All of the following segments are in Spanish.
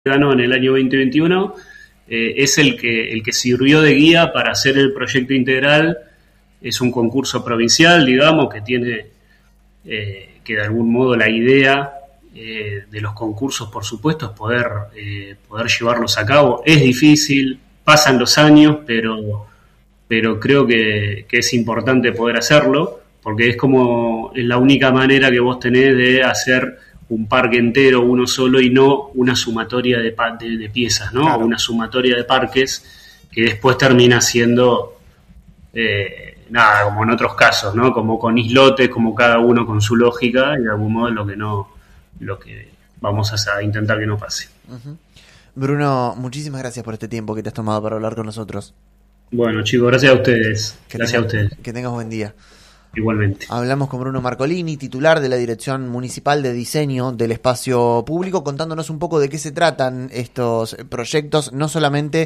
ganó en el año 2021 es el que sirvió de guía para hacer el proyecto integral. Es un concurso provincial, digamos, que tiene que de algún modo la idea de los concursos, por supuesto, es poder llevarlos a cabo. Es difícil, pasan los años, pero creo que es importante poder hacerlo, porque es la única manera que vos tenés de hacer un parque entero, uno solo, y no una sumatoria de piezas, ¿no? Claro. Una sumatoria de parques que después termina siendo como en otros casos, ¿no? Como con islotes, como cada uno con su lógica, y de algún modo lo que vamos a intentar que no pase. Uh-huh. Bruno, muchísimas gracias por este tiempo que te has tomado para hablar con nosotros. Bueno, chicos, gracias a ustedes. A ustedes. Que tengas buen día. Igualmente. Hablamos con Bruno Marcolini, titular de la Dirección Municipal de Diseño del Espacio Público, contándonos un poco de qué se tratan estos proyectos, no solamente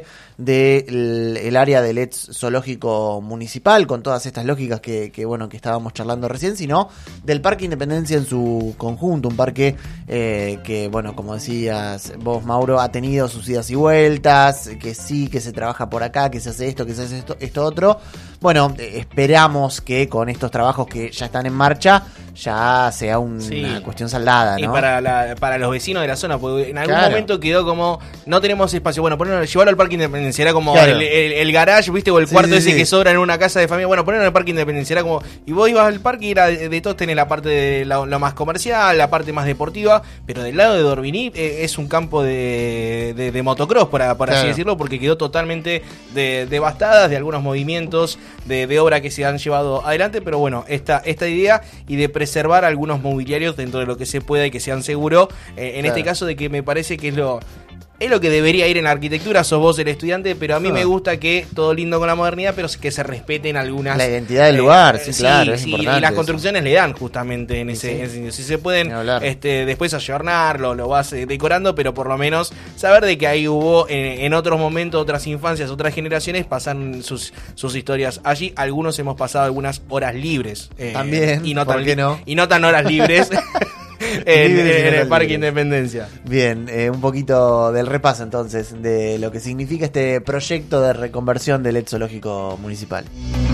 del área del ex zoológico municipal, con todas estas lógicas que estábamos charlando recién, sino del Parque Independencia en su conjunto, un parque que, como decías vos, Mauro, ha tenido sus idas y vueltas, que se trabaja por acá, que se hace esto, que se hace esto otro. Bueno, esperamos que con estos trabajos que ya están en marcha ya sea una cuestión saldada, ¿no? Y para los vecinos de la zona, porque en algún momento quedó como, no tenemos espacio, llevarlo al Parque Independencia, era como el garage, ¿viste? O el cuarto que sobra en una casa de familia, ponerlo en el Parque Independencia, era como, y vos ibas al parque y era de todos, tenés la parte de lo más comercial, la parte más deportiva, pero del lado de Dorviní es un campo de motocross, por así decirlo, porque quedó totalmente devastadas de algunos movimientos de obra que se han llevado adelante, pero bueno, esta idea y de preservar algunos mobiliarios dentro de lo que se pueda y que sean seguros, en este caso de que me parece que es lo que debería ir en la arquitectura, sos vos el estudiante, pero a mí me gusta que todo lindo con la modernidad, pero que se respeten algunas... La identidad del lugar, claro, es importante. Y las construcciones le dan justamente en ese sentido. Si se pueden después ayornar, lo vas decorando, pero por lo menos saber de que ahí hubo en otros momentos, otras infancias, otras generaciones, pasan sus historias allí. Algunos hemos pasado algunas horas libres. También, ¿por qué no? Y no tan horas libres... en el Parque Independencia. Bien, un poquito del repaso entonces de lo que significa este proyecto de reconversión del ex zoológico municipal.